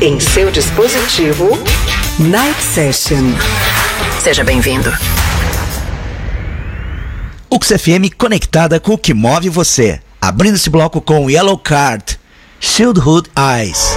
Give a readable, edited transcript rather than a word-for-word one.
em seu dispositivo. Night Session. Seja bem-vindo. UX FM conectada com o que move você. Abrindo esse bloco com Yellow Card, Childhood Eyes.